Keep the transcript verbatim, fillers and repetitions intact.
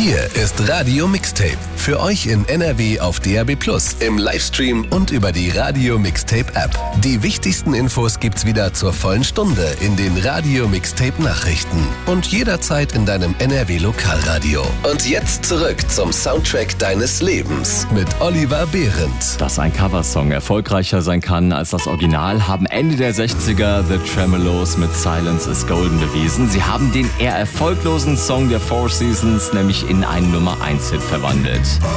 Hier ist Radio Mixtape. Für euch in N R W auf D A B plus, im Livestream und über die Radio Mixtape App. Die wichtigsten Infos gibt's wieder zur vollen Stunde in den Radio Mixtape Nachrichten und jederzeit in deinem N R W Lokalradio. Und jetzt zurück zum Soundtrack deines Lebens mit Oliver Behrendt. Dass ein Coversong erfolgreicher sein kann als das Original, haben Ende der sechziger The Tremeloes mit Silence is Golden bewiesen. Sie haben den eher erfolglosen Song der Four Seasons nämlich in einen Nummer eins Hit verwandelt.